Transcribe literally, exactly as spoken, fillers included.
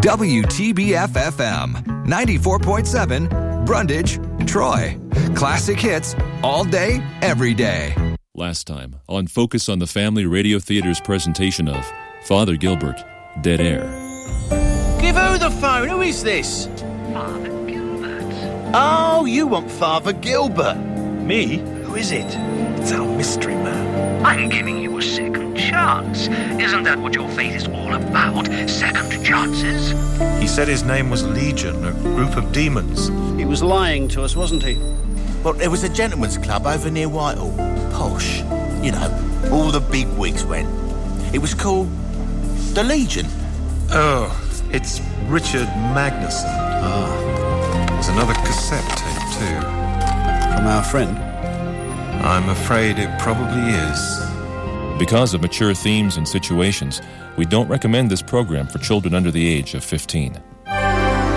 W T B F F M, ninety-four point seven, Brundage, Troy. Classic hits all day, every day. Last time on Focus on the Family Radio Theater's presentation of Father Gilbert, Dead Air. Give who the phone? Who is this? Father Gilbert. Oh, you want Father Gilbert. Me? Who is it? It's our mystery man. I'm giving you a second chance. Isn't that what your faith is all about? Second chances? He said his name was Legion, a group of demons. He was lying to us, wasn't he? Well, there was a gentleman's club over near Whitehall. Posh. You know, all the big wigs went. It was called the Legion. Oh, it's Richard Magnuson. Ah. There's another cassette tape, too. From our friend? I'm afraid it probably is. Because of mature themes and situations, we don't recommend this program for children under the age of fifteen.